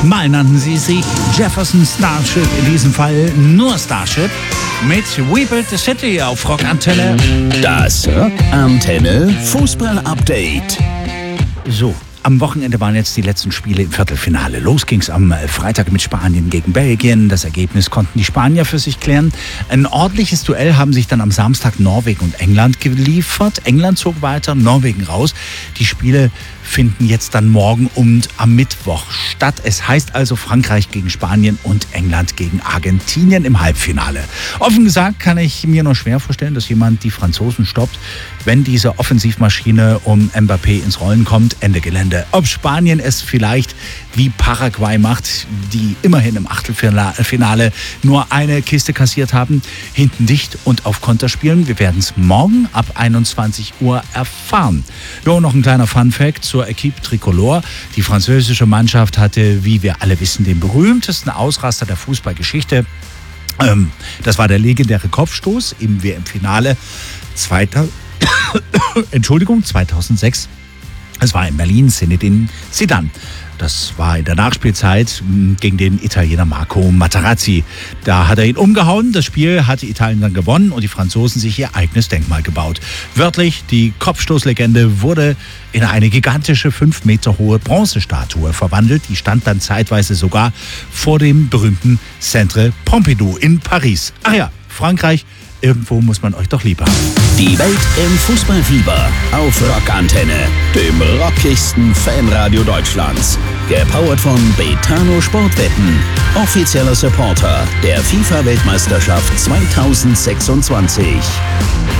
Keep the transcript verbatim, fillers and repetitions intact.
Mal nannten sie sich Jefferson Starship, in diesem Fall nur Starship, mit We Build the City auf Rockantenne. Das Rockantenne Fußball-Update. So. Am Wochenende waren jetzt die letzten Spiele im Viertelfinale. Los ging's am Freitag mit Spanien gegen Belgien. Das Ergebnis konnten die Spanier für sich klären. Ein ordentliches Duell haben sich dann am Samstag Norwegen und England geliefert. England zog weiter, Norwegen raus. Die Spiele finden jetzt dann morgen und am Mittwoch statt. Es heißt also Frankreich gegen Spanien und England gegen Argentinien im Halbfinale. Offen gesagt kann ich mir nur schwer vorstellen, dass jemand die Franzosen stoppt, wenn diese Offensivmaschine um Mbappé ins Rollen kommt. Ende Gelände. Ob Spanien es vielleicht wie Paraguay macht, die immerhin im Achtelfinale nur eine Kiste kassiert haben, hinten dicht und auf Konter spielen. Wir werden es morgen ab einundzwanzig Uhr erfahren. Ja, und noch ein kleiner Funfact zur Equipe Tricolore. Die französische Mannschaft hatte, wie wir alle wissen, den berühmtesten Ausraster der Fußballgeschichte. Ähm, das war der legendäre Kopfstoß im W M-Finale zweiter Entschuldigung, zweitausendsechs. Es war in Berlin, Zinedine Zidane. Das war in der Nachspielzeit gegen den Italiener Marco Materazzi. Da hat er ihn umgehauen. Das Spiel hatte Italien dann gewonnen und die Franzosen sich ihr eigenes Denkmal gebaut. Wörtlich, die Kopfstoßlegende wurde in eine gigantische fünf Meter hohe Bronzestatue verwandelt. Die stand dann zeitweise sogar vor dem berühmten Centre Pompidou in Paris. Ach ja, Frankreich. Irgendwo muss man euch doch lieb haben. Die Welt im Fußballfieber auf Rockantenne, dem rockigsten Fanradio Deutschlands. Gepowert von Betano Sportwetten, offizieller Supporter der FIFA-Weltmeisterschaft zweitausendsechsundzwanzig.